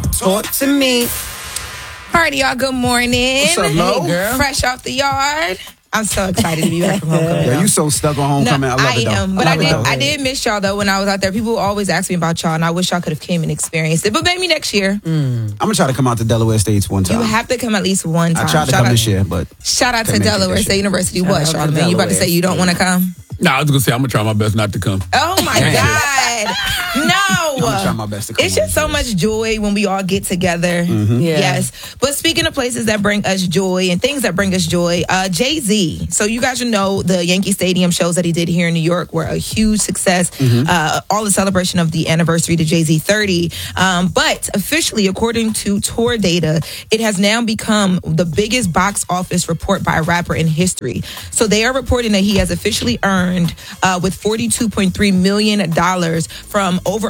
Talk to me. Alrighty, y'all. Good morning. What's up, Lo? Hey, girl. Fresh off the yard. I'm so excited to be back from homecoming. Yeah, you so stuck on homecoming. I love it though. But I did miss y'all though when I was out there. People always ask me about y'all, and I wish y'all could have came and experienced it. But maybe next year. I'm gonna try to come out to Delaware States one time. You have to come at least one time. I tried to come this year, but shout out to Delaware State University. What, Charlamagne? You about to say you don't want to come? No, I was gonna say I'm gonna try my best not to come. Oh my God. No. I'm gonna try my best to come. It's just so much joy when we all get together. Mm-hmm. Yeah. Yes. But speaking of places that bring us joy and things that bring us joy, Jay-Z. So you guys should know the Yankee Stadium shows that he did here in New York were a huge success. All the celebration of the anniversary to Jay-Z 30. But officially, according to tour data, it has now become the biggest box office report by a rapper in history. So they are reporting that he has officially earned with $42.3 million from over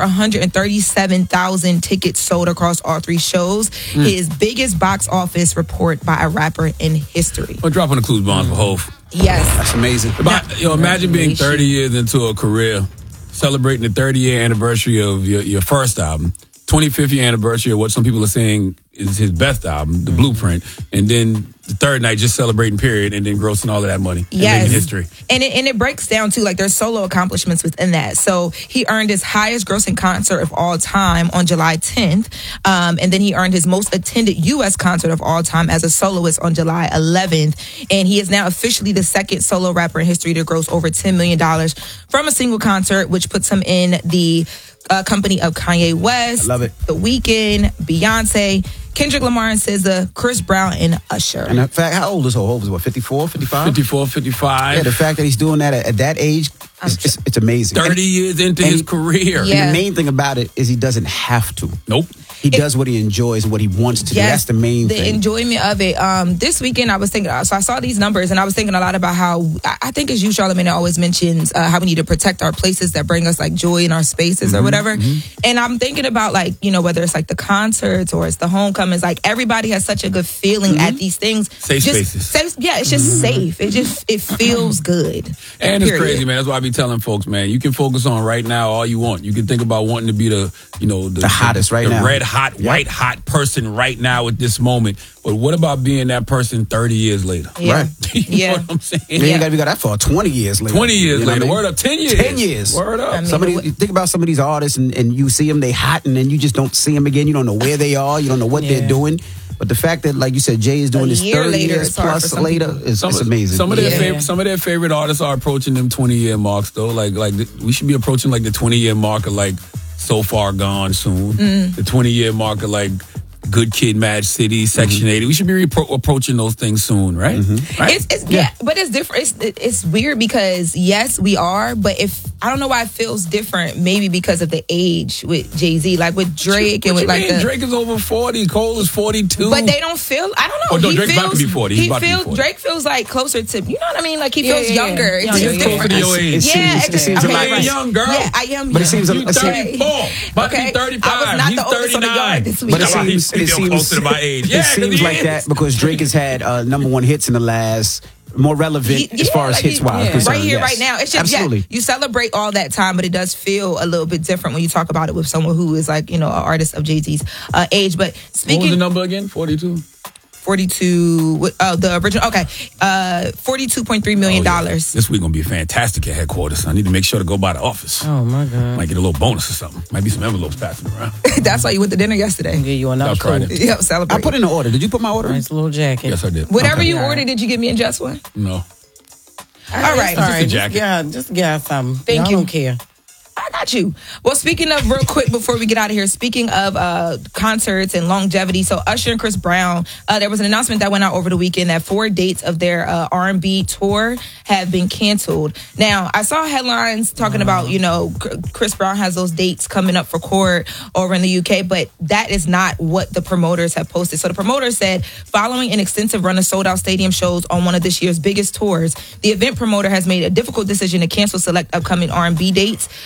137,000 tickets sold across all three shows. His biggest box office report by a rapper in history. I'm dropping the clues bomb for Hov. Yes. That's amazing. Imagine being 30 years into a career, celebrating the 30-year anniversary of your first album, 25th year anniversary of what some people are saying is his best album, The Blueprint, and then the third night just celebrating period and then grossing all of that money and making history. And it breaks down too, like there's solo accomplishments within that. So he earned his highest grossing concert of all time on July 10th. And then he earned his most attended U.S. concert of all time as a soloist on July 11th. And he is now officially the second solo rapper in history to gross over $10 million from a single concert, which puts him in the company of Kanye West, I love it. The Weeknd, Beyonce, Kendrick Lamar and SZA, Chris Brown, and Usher. And the fact, how old is Hov? Is what, 54, 55? 54, 55. Yeah, the fact that he's doing that at that age, it's amazing. 30 years into his career. Yeah. And the main thing about it is he doesn't have to. Nope. He does what he enjoys and what he wants to do. That's the main thing. The enjoyment of it. This weekend, I was thinking, so I saw these numbers and I was thinking a lot about how, I think as you, Charlamagne, always mentions how we need to protect our places that bring us like joy in our spaces or whatever. And I'm thinking about like, you know, whether it's like the concerts or it's the homecomings, like everybody has such a good feeling at these things. Safe spaces. It's just safe. It feels good. And it's crazy, man. That's why I be telling folks, man, you can focus on right now all you want. You can think about wanting to be the hottest right now. The red hot, white hot person right now at this moment. But what about being that person 30 years later? Yeah. Right. You know what I'm saying? You ain't got to be that far. 20 years later. 20 years You know later. what I mean? Word up. 10 years. 10 years. Word up. I mean, You think about some of these artists and you see them, they hot, and then you just don't see them again. You don't know where they are. You don't know what they're doing. But the fact that, like you said, Jay is doing this 30 years plus later is amazing. Some of their favorite artists are approaching them 20-year marks, though. Like we should be approaching like the 20-year mark of like So Far Gone soon. The 20-year mark of like Good Kid, Mad City, Section 80. We should be approaching those things soon, right? Right? But it's different. It's weird because yes, we are, but I don't know why it feels different. Maybe because of the age with Jay-Z, like with Drake and with like Drake is over 40, Cole is 42. But they don't feel. I don't know. Oh, no, Drake's about to be 40. He's about to be 40. Drake feels like closer to. You know what I mean? Like he feels younger. He's closer to your age. It seems like a young girl. Yeah, I am. But it seems He's 34. About to be 35. I was not He's the oldest on the yard 39. this week. But it seems closer to my age. It seems like that because Drake has had number one hits in the last, more relevant as far as hits wise. Right here, right now. It's just absolutely. You celebrate all that time, but it does feel a little bit different when you talk about it with someone who is like, an artist of Jay-Z's age. But speaking, what was the number again? 42. 42. The original. Okay, $42.3 million. This week gonna be fantastic at headquarters. I need to make sure to go by the office. Oh my God! Might get a little bonus or something. Might be some envelopes passing around. That's why you went to dinner yesterday. Give you another Friday. coat. Yep, celebrate. I put in an order. Did you put my order in? Nice little jacket. Yes, I did. Whatever you ordered, did you give me and Jess one? No. All right. Just a jacket. Just get something. Thank you. I don't care. I got you. Well, speaking of, real quick before we get out of here, speaking of concerts and longevity, so Usher and Chris Brown, there was an announcement that went out over the weekend that 4 dates of their R&B tour have been canceled. Now, I saw headlines talking about, Chris Brown has those dates coming up for court over in the UK, but that is not what the promoters have posted. So the promoters said, following an extensive run of sold-out stadium shows on one of this year's biggest tours, the event promoter has made a difficult decision to cancel select upcoming R&B dates to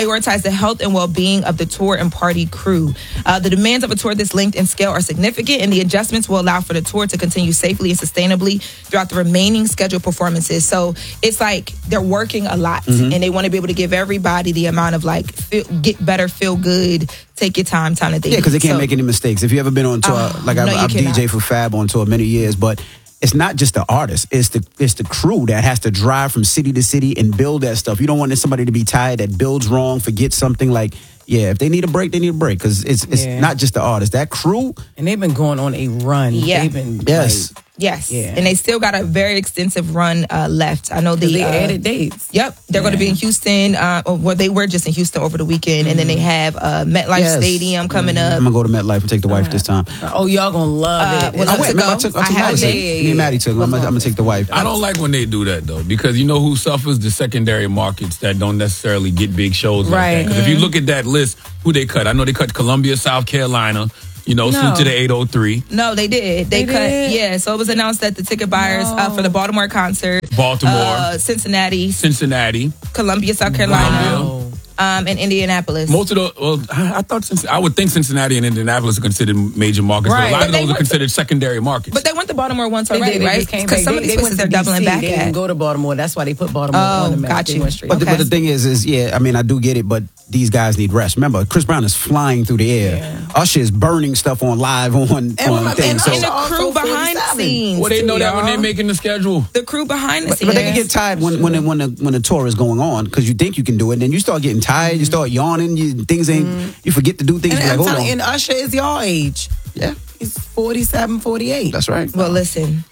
prioritize the health and well-being of the tour and party crew. The demands of a tour this length and scale are significant, and the adjustments will allow for the tour to continue safely and sustainably throughout the remaining scheduled performances. So it's like they're working a lot, and they want to be able to give everybody the amount of like get better, feel good, take your time of thing. Yeah, because they can't make any mistakes. If you ever been on tour, like I've DJ for Fab on tour many years, but it's not just the artist; it's the crew that has to drive from city to city and build that stuff. You don't want somebody to be tired that builds wrong, forget something. Like, yeah, if they need a break, they need a break, because it's not just the artist. That crew, and they've been going on a run. Yeah, they've been Yes. Yeah. And they still got a very extensive run left. I know they added dates. Yep. They're going to be in Houston. Well, they were just in Houston over the weekend. And then they have MetLife Stadium coming up. I'm going to go to MetLife and take the wife this time. Oh, y'all going to love it. Well, I took me and Maddie took. I'm going to take the wife. I don't like when they do that, though, because you know who suffers? The secondary markets that don't necessarily get big shows like that. Because if you look at that list, who they cut? I know they cut Columbia, South Carolina. Salute to the 803. No, they did. They cut. Yeah, so it was announced that the ticket buyers for the Baltimore concert. Cincinnati. Columbia, South Carolina. And Indianapolis. Most of those, I would think Cincinnati and Indianapolis are considered major markets, but a lot of those are considered secondary markets. But they went to Baltimore once already, right? Because some of these places they're doubling back at. They didn't go to Baltimore. That's why they put Baltimore on the map. Got you. But the thing is, I mean, I do get it, but these guys need rest. Remember, Chris Brown is flying through the air. Yeah. Usher is burning stuff on live on things. And the crew behind the scenes. Well, they know that when they're making the schedule. The crew behind the scenes. But they can get tired when the tour is going on, because you think you can do it, and then you start getting tired, you start yawning, you forget to do things. And, hold on. And Usher is your age. Yeah. He's 47, 48. That's right. Well, listen.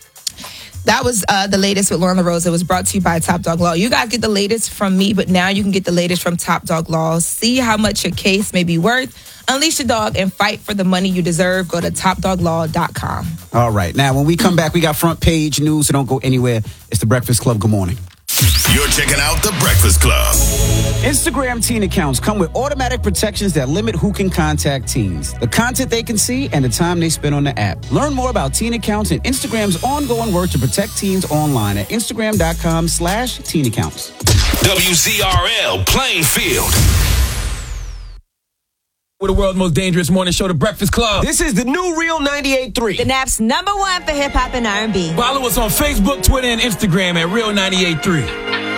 That was the latest with Lauren LaRosa. It was brought to you by Top Dog Law. You guys get the latest from me, but now you can get the latest from Top Dog Law. See how much your case may be worth. Unleash your dog and fight for the money you deserve. Go to TopDogLaw.com. All right. Now, when we come back, we got front page news, so don't go anywhere. It's The Breakfast Club. Good morning. You're checking out The Breakfast Club. Instagram teen accounts come with automatic protections that limit who can contact teens, the content they can see, and the time they spend on the app. Learn more about teen accounts and Instagram's ongoing work to protect teens online at Instagram.com/teen accounts. WZRL Plainfield. We're the world's most dangerous morning show, The Breakfast Club. This is the new Real 98.3. The Nap's #1 for hip hop and R&B. Follow us on Facebook, Twitter, and Instagram at Real 98.3.